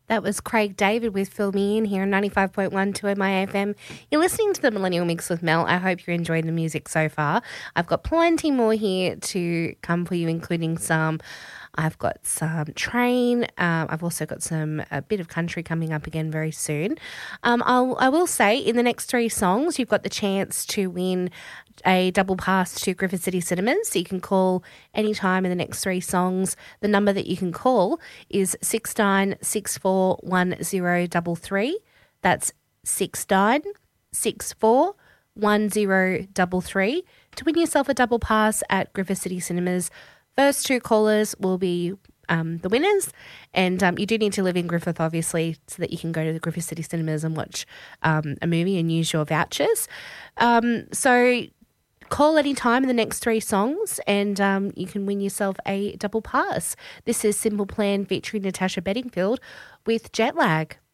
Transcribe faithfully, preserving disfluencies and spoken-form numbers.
That was Craig David with Fill Me In here on ninety-five point one two M I A F M. You're listening to the Millennial Mix with Mel. I hope you're enjoying the music so far. I've got plenty more here to come for you, including some, I've got some Train. Um, I've also got some, a bit of country coming up again very soon. Um, I'll, I will say in the next three songs, you've got the chance to win a double pass to Griffith City Cinemas. So you can call anytime in the next three songs. The number that you can call is six nine six four one zero three three. That's six nine six four one zero three three to win yourself a double pass at Griffith City Cinemas. First two callers will be um, the winners, and um, you do need to live in Griffith, obviously, so that you can go to the Griffith City Cinemas and watch um, a movie and use your vouchers. Um, so call any time in the next three songs and um, you can win yourself a double pass. This is Simple Plan featuring Natasha Bedingfield with Jet Lag.